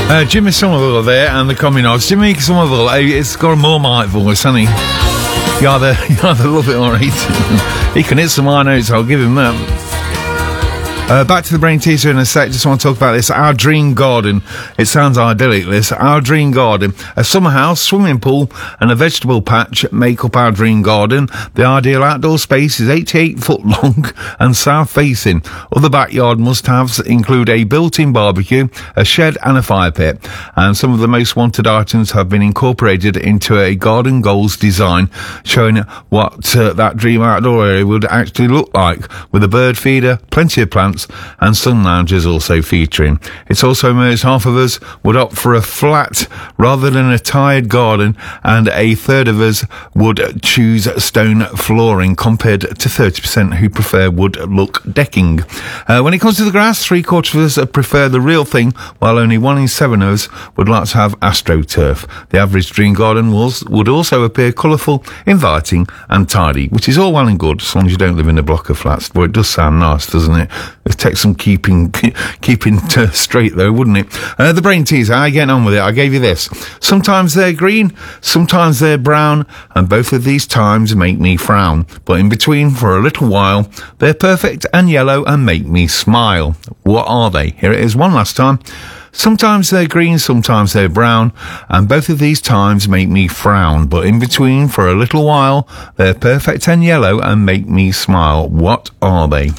Jimmy Somerville there and the Communards. Jimmy Somerville, it's got a Marmite voice, hasn't he? You either love it or hate it. He can hit some high notes, I'll give him that. Back to the brain teaser in a sec. Just want to talk about this. Our dream garden. It sounds idyllic, this. Our dream garden. A summer house, swimming pool and a vegetable patch make up our dream garden. The ideal outdoor space is 88 foot long and south facing. Other backyard must-haves include a built-in barbecue, a shed and a fire pit. And some of the most wanted items have been incorporated into a garden goals design showing what that dream outdoor area would actually look like, with a bird feeder, plenty of plants and sun lounges also featuring. It's also emerged half of us would opt for a flat rather than a tired garden, and a third of us would choose stone flooring compared to 30% who prefer wood look decking. When it comes to the grass, 3/4 of us prefer the real thing, while only 1 in 7 of us would like to have AstroTurf. The average dream garden would also appear colourful, inviting and tidy, which is all well and good as long as you don't live in a block of flats. Well, it does sound nice, doesn't it? It takes some keeping straight though, wouldn't it? The brain teaser, how are you getting on with it? I gave you this. Sometimes they're green, sometimes they're brown, and both of these times make me frown. But in between, for a little while, they're perfect and yellow and make me smile. What are they? Here it is one last time. Sometimes they're green, sometimes they're brown, and both of these times make me frown. But in between, for a little while, they're perfect and yellow and make me smile. What are they?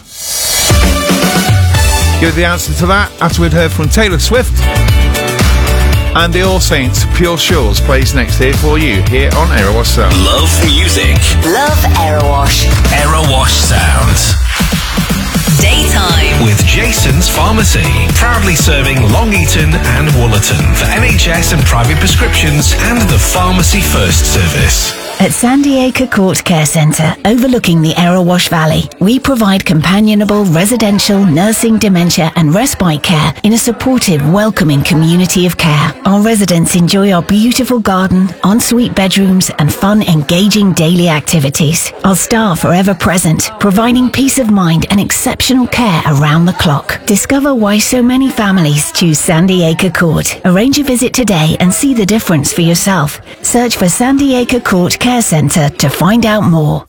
Give the answer to that after we'd heard from Taylor Swift. And the All Saints, Pure Shores, plays next here for you, here on Aerowash Sound. Love music. Love Aerowash. Aerowash Sound. Daytime. With Jason's Pharmacy. Proudly serving Long Eaton and Woollerton for NHS and private prescriptions and the Pharmacy First service. At Sandy Acre Court Care Centre, overlooking the Aerowash Valley, we provide companionable residential, nursing, dementia and respite care in a supportive, welcoming community of care. Our residents enjoy our beautiful garden, ensuite bedrooms and fun, engaging daily activities. Our staff are ever present, providing peace of mind and exceptional care around the clock. Discover why so many families choose Sandy Acre Court. Arrange a visit today and see the difference for yourself. Search for Sandy Acre Court Care Centre to find out more.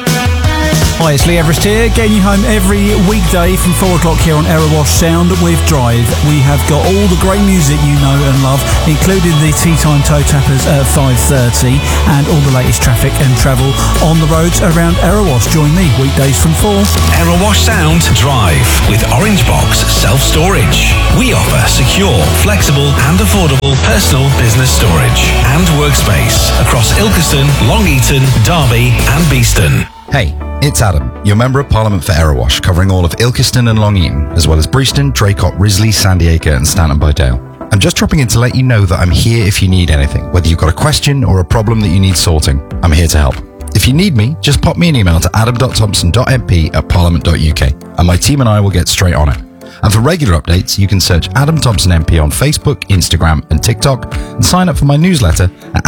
Hi, it's Lee Everest here, getting you home every weekday from 4 o'clock here on Aerowash Sound with Drive. We have got all the great music you know and love, including the Tea Time Toe Tappers at 5:30 and all the latest traffic and travel on the roads around Aerowash. Join me weekdays from 4. Aerowash Sound Drive with Orange Box Self-Storage. We offer secure, flexible and affordable personal business storage and workspace across Ilkeston, Long Eaton, Derby and Beeston. Hey, it's Adam, your Member of Parliament for Aerowash, covering all of Ilkeston and Long Eaton, as well as Breaston, Draycott, Risley, Sandy Acre and Stanton-by-Dale. I'm just dropping in to let you know that I'm here if you need anything, whether you've got a question or a problem that you need sorting. I'm here to help. If you need me, just pop me an email to adam.thompson.mp@parliament.uk and my team and I will get straight on it. And for regular updates, you can search Adam Thompson MP on Facebook, Instagram and TikTok and sign up for my newsletter at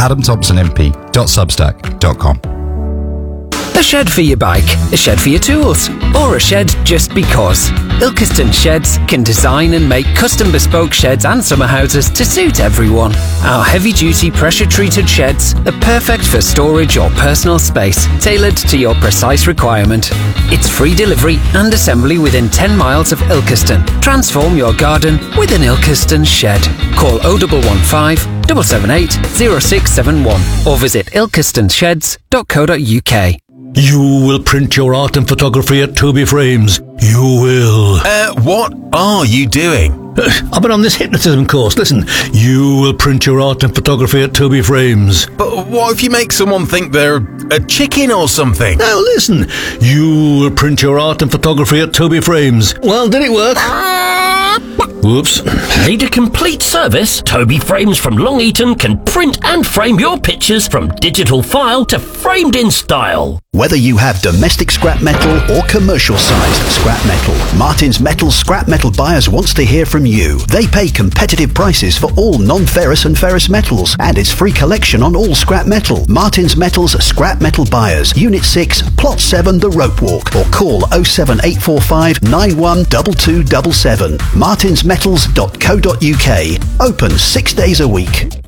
adamthompsonmp.substack.com. A shed for your bike, a shed for your tools, or a shed just because. Ilkeston Sheds can design and make custom bespoke sheds and summer houses to suit everyone. Our heavy-duty pressure-treated sheds are perfect for storage or personal space, tailored to your precise requirement. It's free delivery and assembly within 10 miles of Ilkeston. Transform your garden with an Ilkeston shed. Call 0115 778 0671 or visit ilkestonsheds.co.uk. You will print your art and photography at Toby Frames. You will. What are you doing? I've been on this hypnotism course. Listen, you will print your art and photography at Toby Frames. But what if you make someone think they're a chicken or something? Now listen, you will print your art and photography at Toby Frames. Well, did it work? Whoops. Need a complete service? Toby Frames from Long Eaton can print and frame your pictures from digital file to framed in style. Whether you have domestic scrap metal or commercial sized scrap metal, Martin's Metals Scrap Metal Buyers wants to hear from you. They pay competitive prices for all non-ferrous and ferrous metals, and it's free collection on all scrap metal. Martin's Metals Scrap Metal Buyers, Unit 6, Plot 7, The Rope Walk, or call 07845 912277. martinsmetals.co.uk. Open 6 days a week.